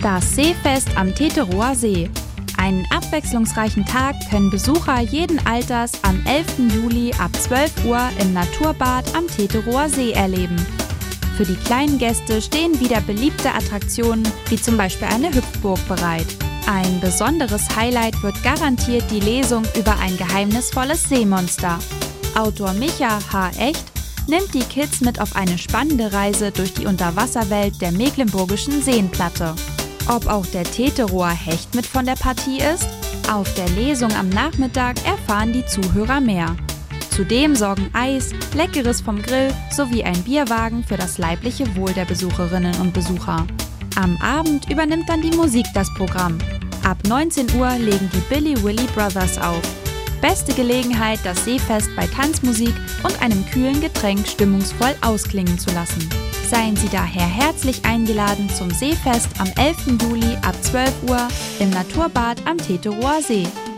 Das Seefest am Teterower See. Einen abwechslungsreichen Tag können Besucher jeden Alters am 11. Juli ab 12 Uhr im Naturbad am Teterower See erleben. Für die kleinen Gäste stehen wieder beliebte Attraktionen, wie zum Beispiel eine Hüpfburg bereit. Ein besonderes Highlight wird garantiert die Lesung über ein geheimnisvolles Seemonster. Autor Micha H. Echt nimmt die Kids mit auf eine spannende Reise durch die Unterwasserwelt der Mecklenburgischen Seenplatte. Ob auch der Teterower Hecht mit von der Partie ist? Auf der Lesung am Nachmittag erfahren die Zuhörer mehr. Zudem sorgen Eis, Leckeres vom Grill sowie ein Bierwagen für das leibliche Wohl der Besucherinnen und Besucher. Am Abend übernimmt dann die Musik das Programm. Ab 19 Uhr legen die Billy Willy Brothers auf. Beste Gelegenheit, das Seefest bei Tanzmusik und einem kühlen Getränk stimmungsvoll ausklingen zu lassen. Seien Sie daher herzlich eingeladen zum Seefest am 11. Juli ab 12 Uhr im Naturbad am Teterower See.